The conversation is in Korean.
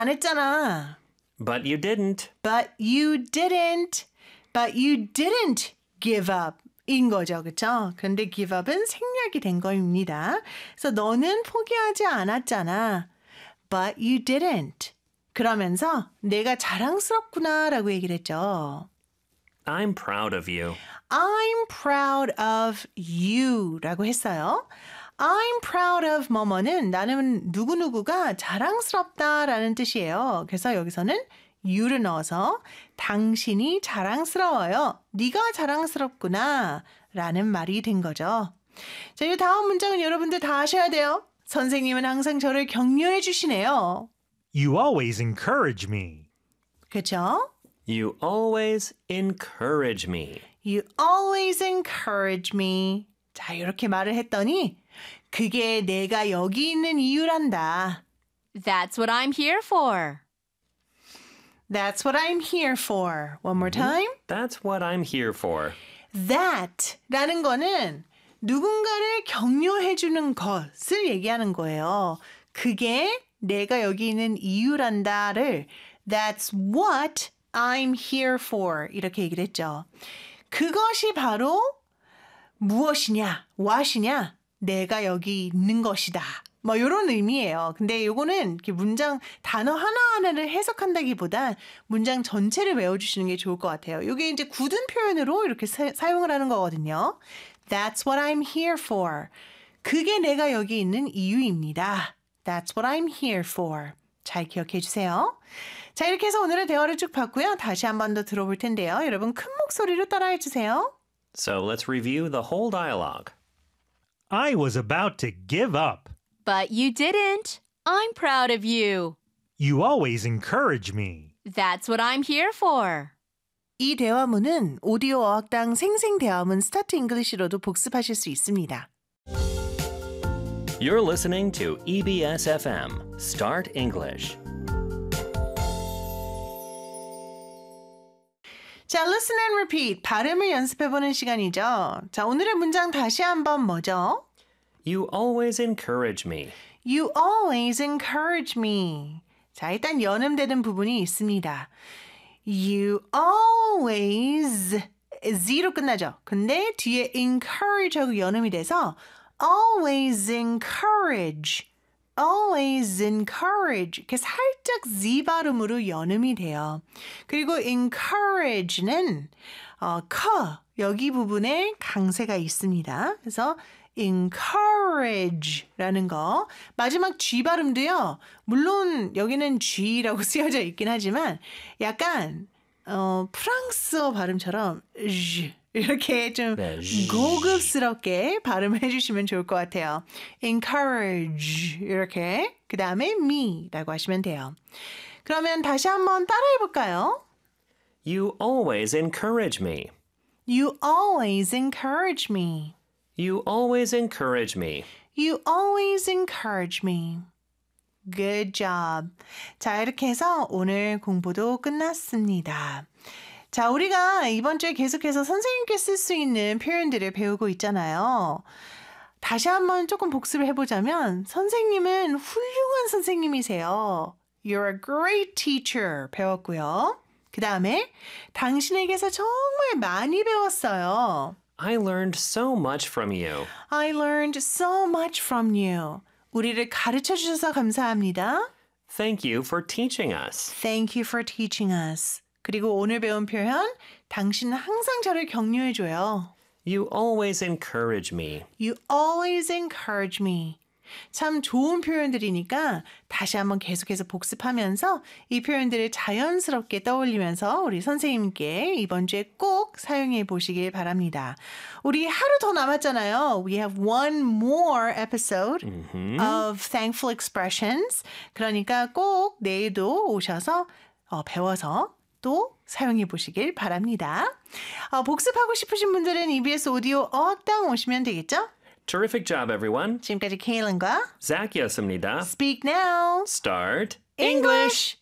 안 했잖아. But you didn't. But you didn't. But you didn't give up. 인 거죠. 그렇죠? 그런데 give up은 생략이 된 거입니다. 그래서 너는 포기하지 않았잖아. But you didn't. 그러면서 내가 자랑스럽구나라고 얘기를 했죠. I'm proud of you. I'm proud of you라고 했어요. I'm proud of 뭐뭐는 나는 누구누구가 자랑스럽다라는 뜻이에요. 그래서 여기서는 you를 넣어서 당신이 자랑스러워요. 네가 자랑스럽구나 라는 말이 된 거죠. 자, 이 다음 문장은 여러분들 다 아셔야 돼요. 선생님은 항상 저를 격려해 주시네요. You always encourage me. 그렇죠? You always encourage me. You always encourage me. 자, 이렇게 말을 했더니 그게 내가 여기 있는 이유란다. That's what I'm here for. That's what I'm here for. One more time. That's what I'm here for. That라는 거는 누군가를 격려해 주는 것을 얘기하는 거예요. 그게 내가 여기 있는 이유란다를 That's what I'm here for. 이렇게 얘기를 했죠. 그것이 바로 무엇이냐, what이냐, 내가 여기 있는 것이다. 뭐 이런 의미예요. 근데 요거는 이렇게 문장 단어 하나하나를 해석한다기보다 문장 전체를 외워주시는 게 좋을 것 같아요. 이게 이제 굳은 표현으로 이렇게 사용을 하는 거거든요. That's what I'm here for. 그게 내가 여기 있는 이유입니다. That's what I'm here for. 잘 기억해 주세요. 자, 이렇게 해서 오늘의 대화를 쭉 봤고요. 다시 한 번 더 들어볼 텐데요. 여러분 큰 목소리로 따라해 주세요. So let's review the whole dialogue. I was about to give up. But you didn't. I'm proud of you. You always encourage me. That's what I'm here for. 이 대화문은 오디오 어학당 생생대화문 스타트 잉글리시로도 복습하실 수 있습니다. You're listening to EBS FM Start English. 자, listen and repeat. 발음을 연습해보는 시간이죠. 자, 오늘의 문장 다시 한번 뭐죠? You always encourage me. You always encourage me. 자, 일단 연음되는 부분이 있습니다. You always Z로 끝나죠. 근데 뒤에 encourage하고 연음이 돼서 always encourage. always encourage. 이렇게 살짝 Z 발음으로 연음이 돼요. 그리고 encourage는 여기 부분에 강세가 있습니다. 그래서 encourage라는 거. 마지막 G 발음도요. 물론 여기는 G라고 쓰여져 있긴 하지만 약간 프랑스어 발음처럼 이렇게 좀 고급스럽게 발음해 주시면 좋을 것 같아요. encourage 이렇게 그 다음에 me라고 하시면 돼요. 그러면 다시 한번 따라해 볼까요? You always encourage me. You always encourage me. You always encourage me. You always encourage me. Good job. 자, 이렇게 해서 오늘 공부도 끝났습니다. 자, 우리가 이번 주에 계속해서 선생님께 쓸 수 있는 표현들을 배우고 있잖아요. 다시 한번 조금 복습을 해보자면 선생님은 훌륭한 선생님이세요. You're a great teacher 배웠고요. 그 다음에 당신에게서 정말 많이 배웠어요. I learned so much from you. I learned so much from you. 우리를 가르쳐 주셔서 감사합니다. Thank you for teaching us. Thank you for teaching us. 그리고 오늘 배운 표현, 당신은 항상 저를 격려해줘요. You always encourage me. You always encourage me. 참 좋은 표현들이니까 다시 한번 계속해서 복습하면서 이 표현들을 자연스럽게 떠올리면서 우리 선생님께 이번 주에 꼭 사용해 보시길 바랍니다. 우리 하루 더 남았잖아요. We have one more episode of Thankful Expressions. 그러니까 꼭 내일도 오셔서 배워서 또 사용해 보시길 바랍니다. 복습하고 싶으신 분들은 EBS 오디오 어학당 오시면 되겠죠? Terrific job, everyone. 지금까지 케일런과 Zachyas입니다. Speak Now. Start English.